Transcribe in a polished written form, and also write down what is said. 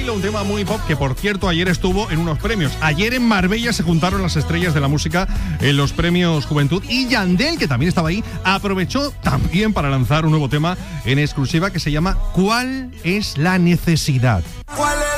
Milo, un tema muy pop que, por cierto, ayer estuvo en unos premios. Ayer en Marbella se juntaron las estrellas de la música en los premios Juventud, y Yandel, que también estaba ahí, aprovechó también para lanzar un nuevo tema en exclusiva que se llama ¿Cuál es la necesidad?